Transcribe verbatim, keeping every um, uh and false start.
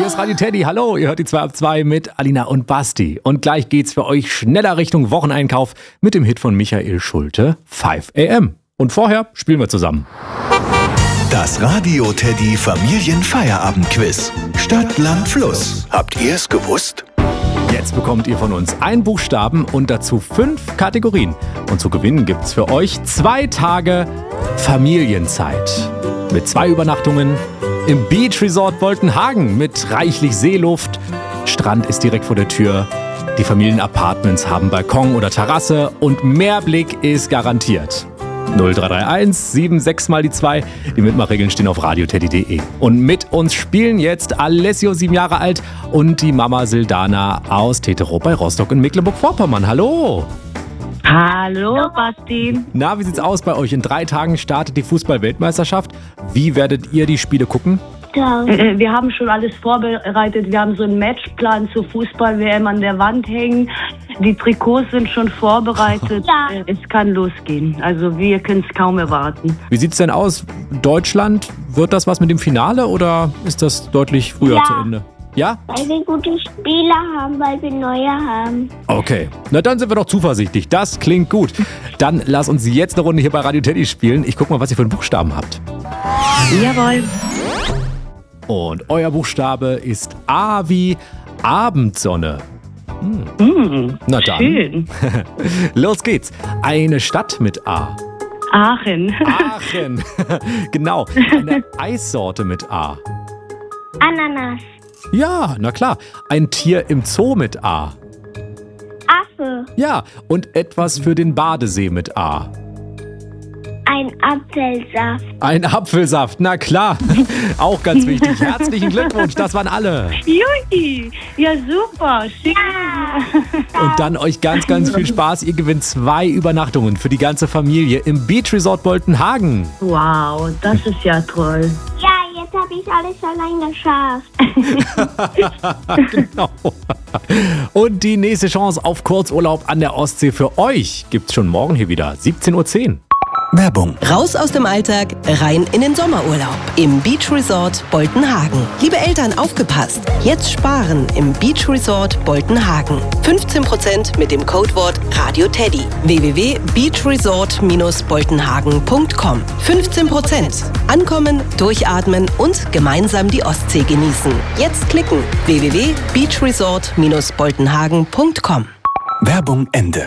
Hier ist Radio Teddy. Hallo, ihr hört die zwei ab zwei mit Alina und Basti. Und gleich geht's für euch schneller Richtung Wocheneinkauf mit dem Hit von Michael Schulte, five a m. Und vorher spielen wir zusammen. Das Radio Teddy Familienfeierabendquiz. Stadt, Land, Fluss. Habt ihr es gewusst? Jetzt bekommt ihr von uns einen Buchstaben und dazu fünf Kategorien. Und zu gewinnen gibt's für euch zwei Tage Familienzeit. Mit zwei Übernachtungen im Beach Resort Boltenhagen mit reichlich Seeluft. Strand ist direkt vor der Tür. Die Familienapartments haben Balkon oder Terrasse und Meerblick ist garantiert. null drei drei eins sieben sechs mal die zwei. Die Mitmachregeln stehen auf radioteddy punkt de. Und mit uns spielen jetzt Alessio, sieben Jahre alt, und die Mama Sildana aus Teterow bei Rostock in Mecklenburg-Vorpommern. Hallo! Hallo, Basti. Na, wie sieht's aus bei euch? In drei Tagen startet die Fußball-Weltmeisterschaft. Wie werdet ihr die Spiele gucken? Äh, Wir haben schon alles vorbereitet. Wir haben so einen Matchplan zur Fußball-W M an der Wand hängen. Die Trikots sind schon vorbereitet. Ja. Äh, Es kann losgehen. Also wir können es kaum erwarten. Wie sieht's denn aus? Deutschland, wird das was mit dem Finale oder ist das deutlich früher Ja. zu Ende? Ja? Weil wir gute Spieler haben, weil wir neue haben. Okay, na dann sind wir doch zuversichtlich. Das klingt gut. Dann lass uns jetzt eine Runde hier bei Radio Teddy spielen. Ich guck mal, was ihr für einen Buchstaben habt. Jawohl. Und euer Buchstabe ist A wie Abendsonne. Mmh, Na dann. schön. Los geht's. Eine Stadt mit A. Aachen. Aachen. Genau. Eine Eissorte mit A. Ananas. Ja, na klar. Ein Tier im Zoo mit A. Affe. Ja, und etwas für den Badesee mit A. Ein Apfelsaft. Ein Apfelsaft, na klar. Auch ganz wichtig. Herzlichen Glückwunsch, das waren alle. Juhi. Ja, super. Schön. Und dann euch ganz, ganz viel Spaß. Ihr gewinnt zwei Übernachtungen für die ganze Familie im Beach Resort Boltenhagen. Wow, das ist ja toll. Ja, jetzt habe ich alles allein geschafft. Genau. Und die nächste Chance auf Kurzurlaub an der Ostsee für euch gibt's schon morgen hier wieder, siebzehn Uhr zehn. Werbung. Raus aus dem Alltag, rein in den Sommerurlaub im Beach Resort Boltenhagen. Liebe Eltern, aufgepasst! Jetzt sparen im Beach Resort Boltenhagen. fünfzehn Prozent mit dem Codewort RADIOTEDDY. w w w punkt beach resort dash boltenhagen punkt com. fünfzehn Prozent. Ankommen, durchatmen und gemeinsam die Ostsee genießen. Jetzt klicken. w w w punkt beach resort dash boltenhagen punkt com. Werbung Ende.